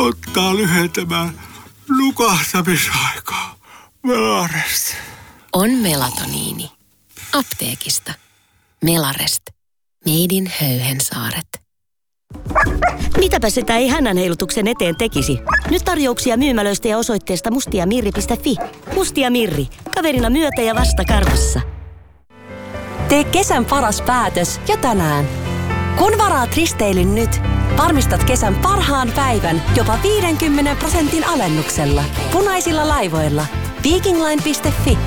auttaa lyhentämään nukahtamisaikaa. Melarest. On melatoniini. Apteekista. Melarest. Made in Höyhensaaret. Mitäpä sitä ei hännänheilutuksen eteen tekisi? Nyt tarjouksia myymälöistä ja osoitteesta mustiamirri.fi. Mustia Mirri. Kaverina myötä ja vasta karvassa. Tee kesän paras päätös jo tänään. Kun varaat risteilyn nyt, varmistat kesän parhaan päivän jopa 50% alennuksella. Punaisilla laivoilla. Vikingline.fi